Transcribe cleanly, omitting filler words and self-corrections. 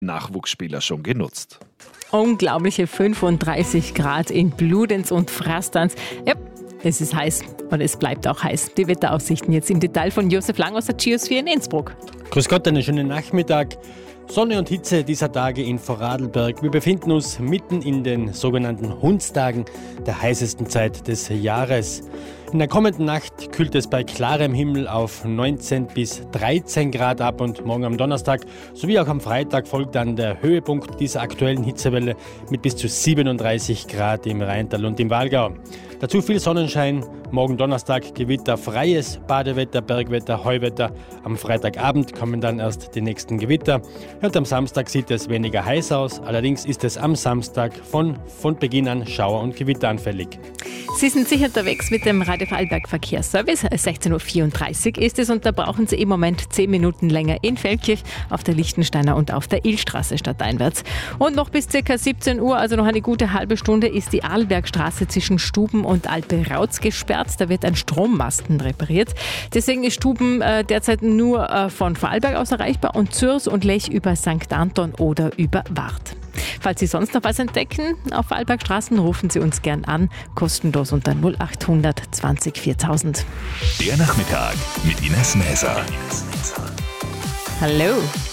Nachwuchsspieler schon genutzt. Unglaubliche 35 Grad in Bludenz und Frastanz. Ja, es ist heiß und es bleibt auch heiß. Die Wetteraussichten jetzt im Detail von Josef Lang aus der Geosphere in Innsbruck. Grüß Gott, einen schönen Nachmittag. Sonne und Hitze dieser Tage in Vorarlberg. Wir befinden uns mitten in den sogenannten Hundstagen, der heißesten Zeit des Jahres. In der kommenden Nacht kühlt es bei klarem Himmel auf 19 bis 13 Grad ab und morgen am Donnerstag sowie auch am Freitag folgt dann der Höhepunkt dieser aktuellen Hitzewelle mit bis zu 37 Grad im Rheintal und im Walgau. Dazu viel Sonnenschein, morgen Donnerstag Gewitter, freies Badewetter, Bergwetter, Heuwetter. Am Freitagabend kommen dann erst die nächsten Gewitter. Und am Samstag sieht es weniger heiß aus, allerdings ist es am Samstag von Beginn an Schauer- und Gewitteranfällig. Sie sind sicher unterwegs mit dem Radio Vorarlberg Verkehrsservice. 16.34 Uhr ist es und da brauchen Sie im Moment 10 Minuten länger in Feldkirch, auf der Lichtensteiner und auf der Illstraße stadteinwärts. Und noch bis ca. 17 Uhr, also noch eine gute halbe Stunde, ist die Arlbergstraße zwischen Stuben und Alpe-Rautz gesperrt. Da wird ein Strommasten repariert. Deswegen ist Stuben derzeit nur von Vorarlberg aus erreichbar und Zürs und Lech über St. Anton oder über Wart. Falls Sie sonst noch was entdecken auf Vorarlbergstraßen, rufen Sie uns gern an, kostenlos unter 0800 20 4000. Der Nachmittag mit Ines Mäser. Hallo.